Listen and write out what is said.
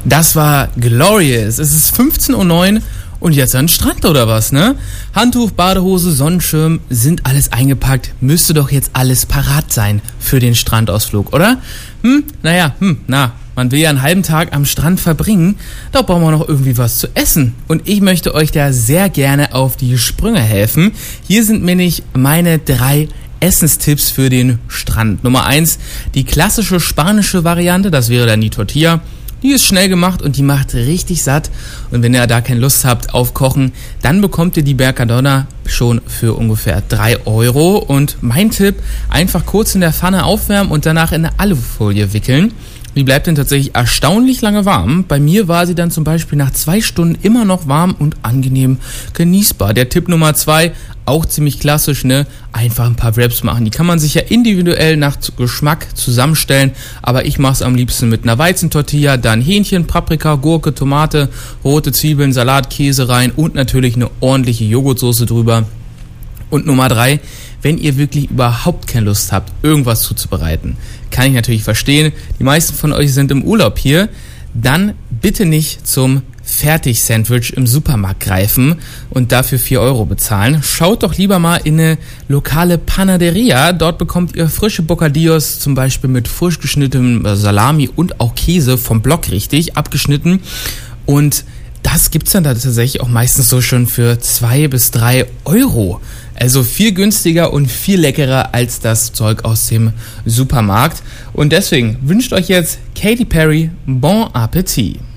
Das war Glorious. Es ist 15:09 Uhr und jetzt an den Strand oder was, ne? Handtuch, Badehose, Sonnenschirm, sind alles eingepackt. Müsste doch jetzt alles parat sein für den Strandausflug, oder? Man will ja einen halben Tag am Strand verbringen. Da brauchen wir noch irgendwie was zu essen. Und ich möchte euch da sehr gerne auf die Sprünge helfen. Hier sind nämlich meine 3 Essenstipps für den Strand. Nummer 1, die klassische spanische Variante, das wäre dann die Tortilla. Die ist schnell gemacht und die macht richtig satt. Und wenn ihr da keine Lust habt auf Kochen, dann bekommt ihr die Mercadona schon für ungefähr 3 €. Und mein Tipp, einfach kurz in der Pfanne aufwärmen und danach in eine Alufolie wickeln. Die bleibt dann tatsächlich erstaunlich lange warm. Bei mir war sie dann zum Beispiel nach 2 Stunden immer noch warm und angenehm genießbar. Der Tipp Nummer 2, auch ziemlich klassisch, ne? Einfach ein paar Wraps machen. Die kann man sich ja individuell nach Geschmack zusammenstellen, aber ich mache es am liebsten mit einer Weizentortilla, dann Hähnchen, Paprika, Gurke, Tomate, rote Zwiebeln, Salat, Käse rein und natürlich eine ordentliche Joghurtsoße drüber. Und Nummer 3, wenn ihr wirklich überhaupt keine Lust habt, irgendwas zuzubereiten, kann ich natürlich verstehen, die meisten von euch sind im Urlaub hier, dann bitte nicht zum Fertig-Sandwich im Supermarkt greifen und dafür 4 € bezahlen. Schaut doch lieber mal in eine lokale Panaderia. Dort bekommt ihr frische Bocadillos, zum Beispiel mit frisch geschnittenem Salami und auch Käse vom Block richtig abgeschnitten. Und das gibt's dann da tatsächlich auch meistens so schon für 2 bis 3 €. Also viel günstiger und viel leckerer als das Zeug aus dem Supermarkt. Und deswegen wünscht euch jetzt Katy Perry Bon Appetit.